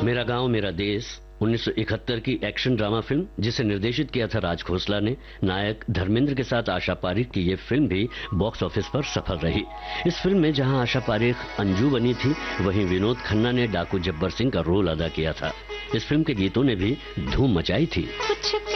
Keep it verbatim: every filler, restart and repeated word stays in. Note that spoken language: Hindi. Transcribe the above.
मेरा गांव मेरा देश उन्नीस सौ इकहत्तर की एक्शन ड्रामा फिल्म, जिसे निर्देशित किया था राज खोसला ने। नायक धर्मेंद्र के साथ आशा पारेख की ये फिल्म भी बॉक्स ऑफिस पर सफल रही। इस फिल्म में जहां आशा पारेख अंजू बनी थी, वहीं विनोद खन्ना ने डाकू जब्बर सिंह का रोल अदा किया था। इस फिल्म के गीतों ने भी धूम मचाई थी। कुछ